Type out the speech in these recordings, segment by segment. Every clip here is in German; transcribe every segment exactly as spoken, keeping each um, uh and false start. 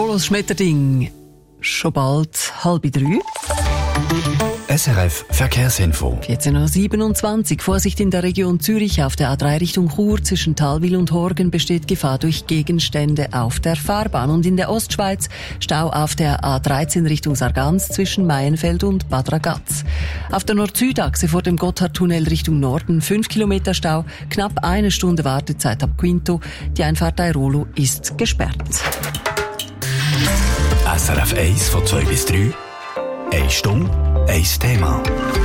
Carlos Schmetterding. Schon bald halb drei. S R F Verkehrsinfo. vierzehn Uhr siebenundzwanzig. Vorsicht in der Region Zürich. Auf der A drei Richtung Chur zwischen Thalwil und Horgen besteht Gefahr durch Gegenstände auf der Fahrbahn. Und in der Ostschweiz Stau auf der A dreizehn Richtung Sargans zwischen Maienfeld und Bad Ragaz. Auf der Nord-Süd-Achse vor dem Gotthardtunnel Richtung Norden fünf Kilometer Stau, knapp eine Stunde Wartezeit ab Quinto. Die Einfahrt Airolo ist gesperrt. S R F eins von zwei bis drei. Eine Stunde, ein Thema.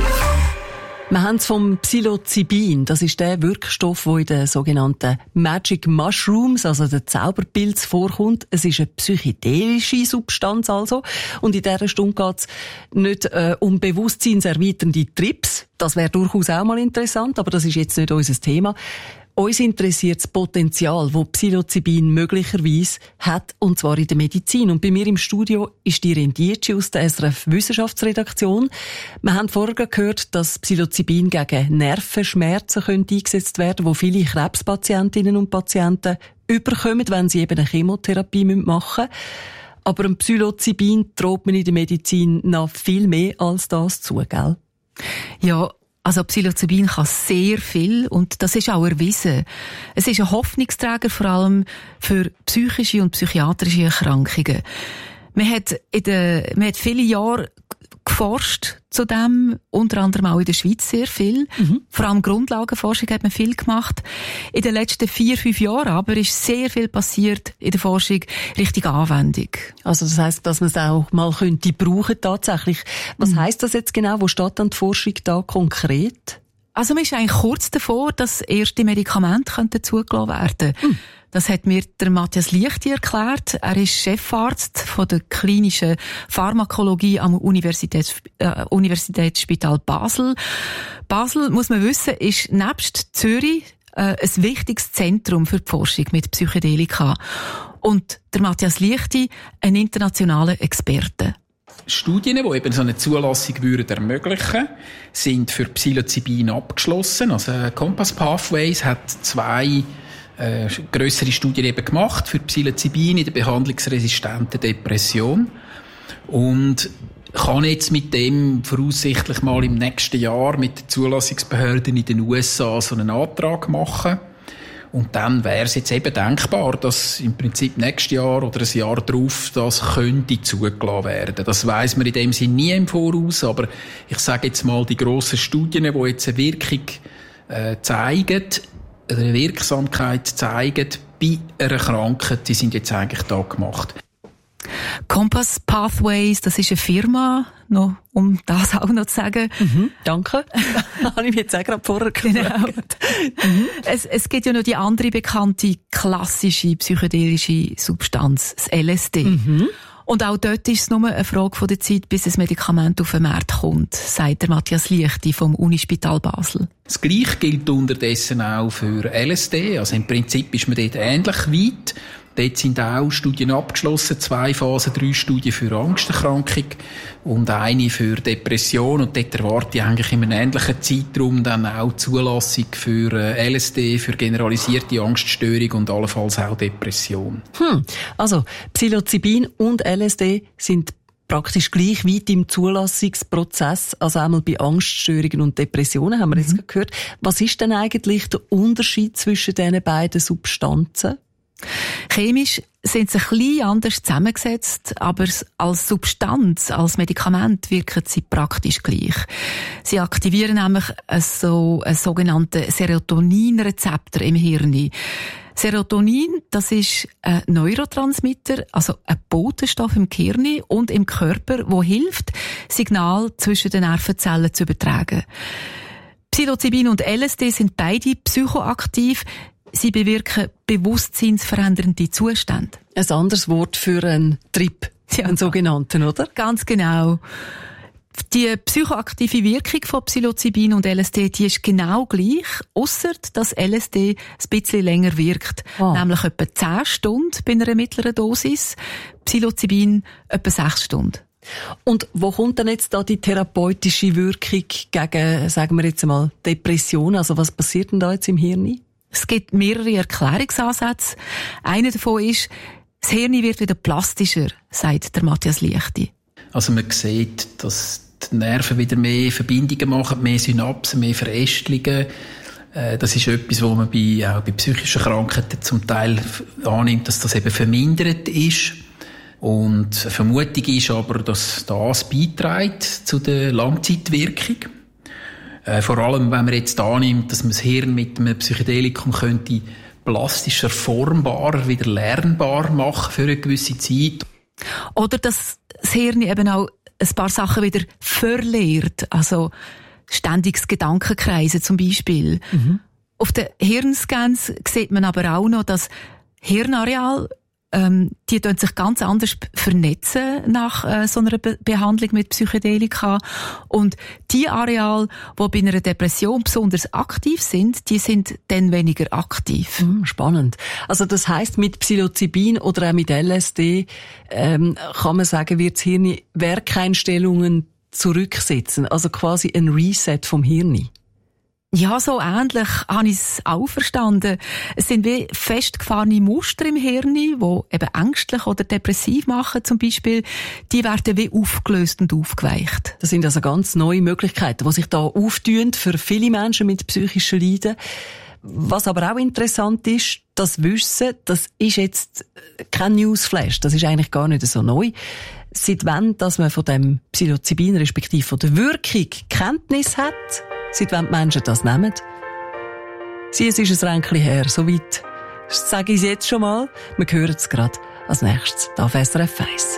Wir haben es vom Psilocybin. Das ist der Wirkstoff, der in den sogenannten Magic Mushrooms, also den Zauberpilz, vorkommt. Es ist eine psychedelische Substanz also. Und in dieser Stunde geht es nicht äh, um bewusstseinserweiternde Trips. Das wäre durchaus auch mal interessant, aber das ist jetzt nicht unser Thema. Uns interessiert das Potenzial, das Psilocybin möglicherweise hat, und zwar in der Medizin. Und bei mir im Studio ist die Rendici aus der S R F Wissenschaftsredaktion. Wir haben vorher gehört, dass Psilocybin gegen Nervenschmerzen könnte eingesetzt werden, wo viele Krebspatientinnen und Patienten überkommen, wenn sie eben eine Chemotherapie machen müssen. Aber ein Psilocybin traut man in der Medizin noch viel mehr als das zu, gell? Ja, also Psilocybin kann sehr viel und das ist auch erwiesen. Es ist ein Hoffnungsträger vor allem für psychische und psychiatrische Erkrankungen. Man hat, in der, man hat viele Jahre geforscht zu dem, unter anderem auch in der Schweiz sehr viel. Mhm. Vor allem Grundlagenforschung hat man viel gemacht. In den letzten vier, fünf Jahren aber ist sehr viel passiert in der Forschung Richtung Anwendung. Also das heisst, dass man es auch mal könnte brauchen tatsächlich. Was mhm. heisst das jetzt genau? Wo steht dann die Forschung da konkret? Also man ist eigentlich kurz davor, dass erste Medikamente könnten zugelassen werden. Mhm. Das hat mir der Matthias Lichti erklärt. Er ist Chefarzt von der klinischen Pharmakologie am Universitäts, äh, Universitätsspital Basel. Basel, muss man wissen, ist nebst Zürich äh, ein wichtiges Zentrum für die Forschung mit Psychedelika. Und der Matthias Lichti, ein internationaler Experte. Studien, die eben so eine Zulassung würden ermöglichen, sind für Psilocybin abgeschlossen. Also Compass Pathways hat zwei Äh, grössere Studien eben gemacht für Psilocybin in der behandlungsresistenten Depression und kann jetzt mit dem voraussichtlich mal im nächsten Jahr mit den Zulassungsbehörden in den U S A so einen Antrag machen. Und dann wäre es jetzt eben denkbar, dass im Prinzip nächstes Jahr oder ein Jahr darauf das könnte zugelassen werden. Das weiss man in dem Sinne nie im Voraus, aber ich sage jetzt mal, die grossen Studien, die jetzt eine Wirkung äh, zeigen, eine Wirksamkeit zeigen bei einer Krankheit, die sind jetzt eigentlich da gemacht. Compass Pathways, das ist eine Firma, noch, um das auch noch zu sagen. Mhm, danke. Habe ich mir jetzt auch gerade vorher genau. mhm. es, es gibt ja noch die andere bekannte klassische psychedelische Substanz, das L S D. Mhm. Und auch dort ist es nur eine Frage von der Zeit, bis ein Medikament auf den Markt kommt, sagt der Matthias Lichti vom Unispital Basel. Das Gleiche gilt unterdessen auch für L S D. Also im Prinzip ist man dort ähnlich weit. Dort sind auch Studien abgeschlossen, zwei Phasen, drei Studien für Angsterkrankung und eine für Depression. Und dort erwarte ich eigentlich in einem ähnlichen Zeitraum dann auch Zulassung für L S D, für generalisierte Angststörung und allenfalls auch Depression. Hm. Also Psilocybin und L S D sind praktisch gleich weit im Zulassungsprozess, also einmal bei Angststörungen und Depressionen, haben wir jetzt mhm. gehört. Was ist denn eigentlich der Unterschied zwischen diesen beiden Substanzen? Chemisch sind sie ein bisschen anders zusammengesetzt, aber als Substanz, als Medikament wirken sie praktisch gleich. Sie aktivieren nämlich so einen sogenannten Serotoninrezeptor im Hirn. Serotonin, das ist ein Neurotransmitter, also ein Botenstoff im Gehirn und im Körper, der hilft, Signale zwischen den Nervenzellen zu übertragen. Psilocybin und L S D sind beide psychoaktiv. Sie bewirken bewusstseinsverändernde Zustände. Ein anderes Wort für einen Trip, ja. einen sogenannten, oder? Ganz genau. Die psychoaktive Wirkung von Psilocybin und L S D, die ist genau gleich, ausser dass L S D ein bisschen länger wirkt. Ah. Nämlich etwa zehn Stunden bei einer mittleren Dosis, Psilocybin etwa sechs Stunden. Und wo kommt denn jetzt da die therapeutische Wirkung gegen, sagen wir jetzt mal, Depression? Also was passiert denn da jetzt im Hirn? Es gibt mehrere Erklärungsansätze. Einer davon ist, Das Hirn wird wieder plastischer, sagt der Matthias Liechti. Also man sieht, dass die Nerven wieder mehr Verbindungen machen, mehr Synapsen, mehr Verästelungen. Das ist etwas, was man bei, auch bei psychischen Krankheiten zum Teil annimmt, dass das eben vermindert ist. Und eine Vermutung ist aber, dass das beiträgt zu der Langzeitwirkung. Äh, vor allem, wenn man jetzt annimmt, dass man das Hirn mit einem Psychedelikum könnte plastischer, formbar, wieder lernbar machen für eine gewisse Zeit. Oder dass das Hirn eben auch ein paar Sachen wieder verlehrt. Also ständiges Gedankenkreisen zum Beispiel. Mhm. Auf den Hirnscans sieht man aber auch noch, dass Hirnareal Ähm, die tun sich ganz anders vernetzen nach äh, so einer Be- Behandlung mit Psychedelika. Und die Areale, die bei einer Depression besonders aktiv sind, die sind dann weniger aktiv. Mm, spannend. Also das heisst, mit Psilocybin oder auch mit L S D ähm, kann man sagen, wird das Hirn Werkeinstellungen zurücksetzen. Also quasi ein Reset vom Hirn. Ja, so ähnlich habe ich es auch verstanden. Es sind wie festgefahrene Muster im Hirn, die eben ängstlich oder depressiv machen zum Beispiel. Die werden wie aufgelöst und aufgeweicht. Das sind also ganz neue Möglichkeiten, die sich da auftun für viele Menschen mit psychischen Leiden. Was aber auch interessant ist, das Wissen, das ist jetzt kein Newsflash, das ist eigentlich gar nicht so neu. Seit wann, dass man von dem Psilocybin respektive von der Wirkung Kenntnis hat, seit wann die Menschen das nehmen? Sie, es ist ein Ränkchen her, soweit sage ich es jetzt schon mal. Wir hören es gerade als nächstes auf S R F eins.